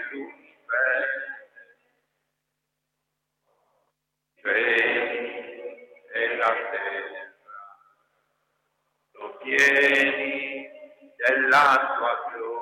l'universo. Cieli e la terra lo pieni della tua gloria.